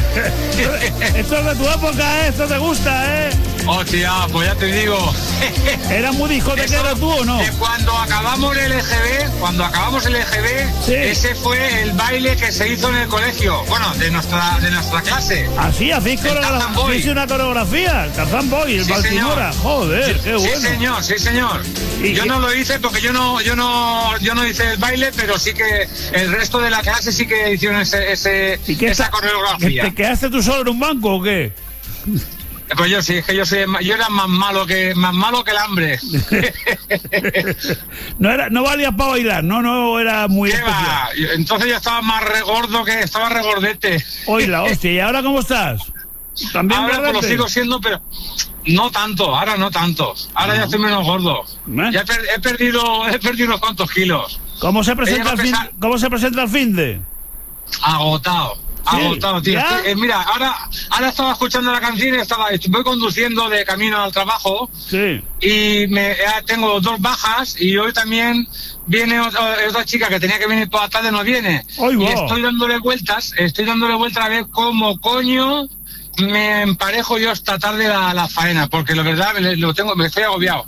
Esto es de tu época, esto te gusta, Hostia, pues ya te digo. ¿Era muy discotequero tú o no? Cuando acabamos el EGB, sí. Ese fue el baile que se hizo en el colegio, bueno, de nuestra clase. Así, hacéis una coreografía, el Tarzán Boy, el Baltimora. Joder, qué bueno. Sí señor. Yo no lo hice porque yo no hice el baile, pero sí que el resto de la clase sí que hicieron esa coreografía. ¿Te quedaste tú solo en un banco o qué? Pues yo sí, es que yo era más malo que el hambre. No valía para bailar, no era muy especial. Entonces yo estaba más estaba regordete. Oíla, hostia, ¿y ahora cómo estás? ¿También ahora pues lo sigo siendo, pero no tanto, ahora no tanto. Ahora ya estoy menos gordo. Ya he perdido unos cuantos kilos. ¿Cómo se presenta el fin de? Agotado, tío. Mira, ahora estaba escuchando la canción y voy conduciendo de camino al trabajo. Sí. Y tengo 2 bajas y hoy también viene otra chica que tenía que venir por la tarde, no viene. Y estoy dándole vueltas a ver cómo coño me emparejo yo esta tarde la faena, porque la verdad me estoy agobiado.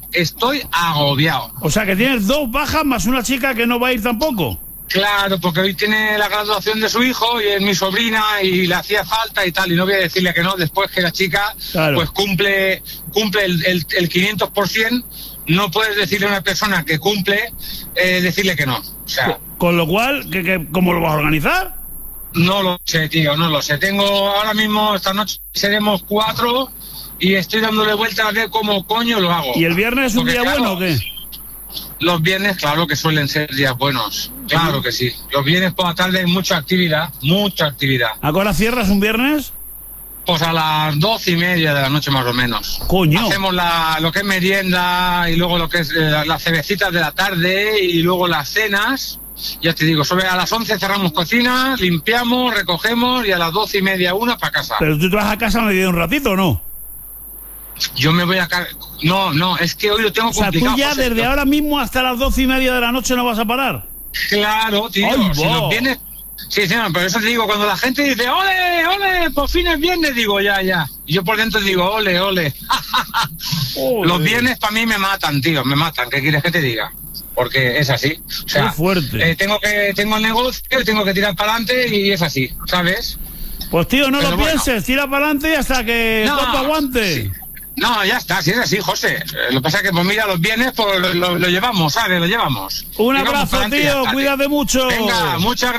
O sea que tienes 2 bajas más una chica que no va a ir tampoco. Claro, porque hoy tiene la graduación de su hijo y es mi sobrina y le hacía falta y tal, y no voy a decirle que no, después que la chica pues cumple el 500%, no puedes decirle a una persona que cumple, decirle que no. O sea, con lo cual, ¿cómo lo vas a organizar? No lo sé, tío, no lo sé. Ahora mismo, esta noche seremos 4 y estoy dándole vueltas a ver cómo coño lo hago. ¿Y el viernes es un día bueno o qué? Los viernes, claro que suelen ser días buenos. Claro que sí. Los viernes por la tarde hay mucha actividad. ¿A qué hora cierras un viernes? Pues a las 12:30 de la noche más o menos. ¡Coño! Hacemos lo que es merienda y luego lo que es las cervecitas de la tarde y luego las cenas. Ya te digo, a las 11 cerramos cocina, limpiamos, recogemos y a las 12:30, 1 para casa. ¿Pero tú te vas a casa a medir un ratito o no? Yo me voy a... No, es que hoy lo tengo complicado. O sea, tú ya desde ahora mismo hasta las 12:30 de la noche no vas a parar. Claro, tío. Si los viernes... Sí, pero eso te digo, cuando la gente dice ¡ole, por fin es viernes! Digo, ya. Y yo por dentro digo, ¡ole! Los viernes para mí me matan, tío, ¿qué quieres que te diga? Porque es así. O sea, muy fuerte. Tengo el negocio, tengo que tirar para adelante y es así, ¿sabes? Pues tío, no lo pienses, tira para adelante hasta que todo aguante. Sí. No, ya está, si es así, José. Lo que pasa es que, pues mira, los viernes pues lo llevamos, ¿sabes? Lo llevamos. Un abrazo, tío, cuídate mucho. Venga, muchas gracias.